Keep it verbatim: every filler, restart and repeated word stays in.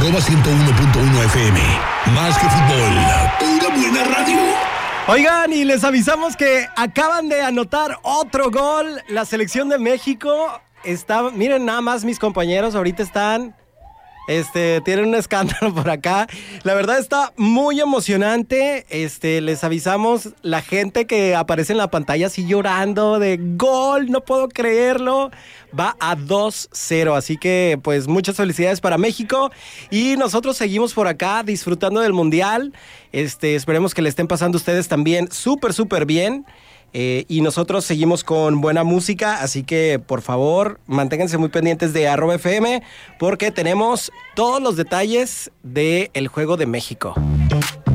arroba ciento uno punto uno F M. Más que fútbol, pura buena radio. Oigan, y les avisamos que acaban de anotar otro gol. La selección de México está, miren nada más mis compañeros, ahorita están, este, tienen un escándalo por acá. La verdad está muy emocionante. Este, les avisamos, la gente que aparece en la pantalla así llorando de gol, no puedo creerlo. Va a dos cero, así que pues muchas felicidades para México y nosotros seguimos por acá disfrutando del Mundial. Este, esperemos que le estén pasando ustedes también súper, súper bien. Eh, y nosotros seguimos con buena música, así que por favor manténganse muy pendientes de arroba F M porque tenemos todos los detalles del Juego de México.